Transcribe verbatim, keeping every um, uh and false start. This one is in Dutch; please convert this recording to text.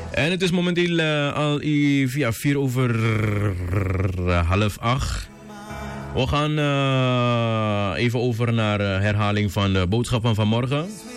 En het is momenteel uh, al via vier over uh, half acht. We gaan uh, even over naar uh, herhaling van de boodschappen van vanmorgen.